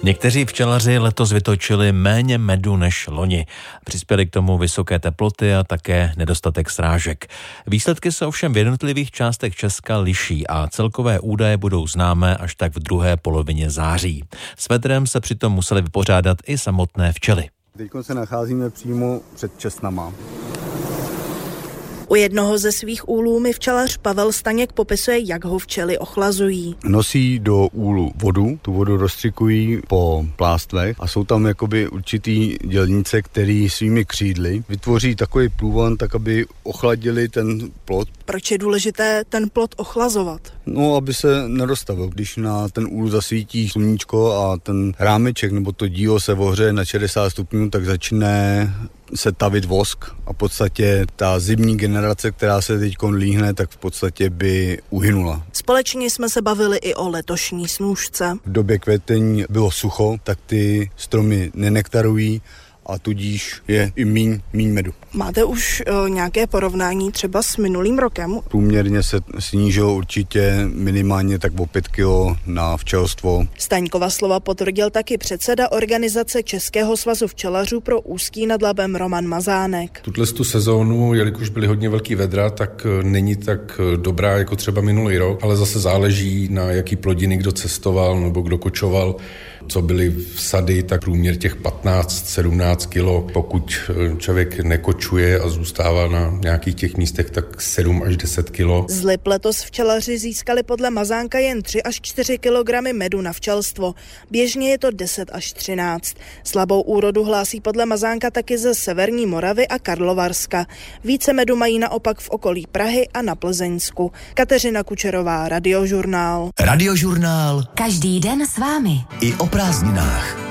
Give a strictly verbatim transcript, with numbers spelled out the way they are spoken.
Někteří včelaři letos vytočili méně medu než loni. Přispěly k tomu vysoké teploty a také nedostatek srážek. Výsledky se ovšem v jednotlivých částech Česka liší a celkové údaje budou známé až tak v druhé polovině září. S vedrem se přitom museli vypořádat i samotné včely. Teď se nacházíme přímo před Česnama. U jednoho ze svých úlů mi včelař Pavel Staněk popisuje, jak ho včely ochlazují. Nosí do úlu vodu, tu vodu rozstřikují po plástvech a jsou tam jakoby určitý dělnice, který svými křídly vytvoří takový průvan, tak aby ochladili ten plot. Proč je důležité ten plot ochlazovat? No, aby se nedostavil. Když na ten úl zasvítí sluníčko a ten rámeček nebo to dílo se ohřeje na šedesát stupňů, tak začne se tavit vosk a v podstatě ta zimní generace, která se teď líhne, tak v podstatě by uhynula. Společně jsme se bavili i o letošní snůšce. V době květení bylo sucho, tak ty stromy nenektarují a tudíž je i míň, míň medu. Máte už uh, nějaké porovnání třeba s minulým rokem? Průměrně se snížilo určitě minimálně tak o pět kilo na včelstvo. Staňkova slova potvrdil taky předseda organizace Českého svazu včelařů pro Ústí nad Labem Roman Mazánek. Tuhle tu sezónu, jelikož byly hodně velký vedra, tak není tak dobrá jako třeba minulý rok, ale zase záleží na jaký plodiny kdo cestoval nebo kdo kočoval. Co byly v sady, tak průměr těch patnáct sedmnáct kilo. Pokud člověk nekočuje a zůstává na nějakých těch místech, tak sedm až deset kilo. Z lip letos včelaři získali podle Mazánka jen tři až čtyři kilogramy medu na včelstvo. Běžně je to deset až třináct. Slabou úrodu hlásí podle Mazánka taky ze severní Moravy a Karlovarska. Více medu mají naopak v okolí Prahy a na Plzeňsku. Kateřina Kučerová, Radiožurnál. Radiožurnál. Každý den s vámi. I o prázdninách.